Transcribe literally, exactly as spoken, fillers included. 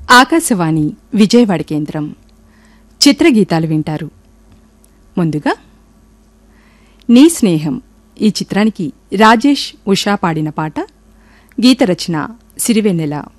ఆకాశవాణి విజయవాడ కేంద్రం చిత్రగీతాలు వింటారు. ముందుగా నీ స్నేహం ఈ చిత్రానికి రాజేష్ ఉషా పాడిన పాట, గీతరచన సిరివెన్నెల.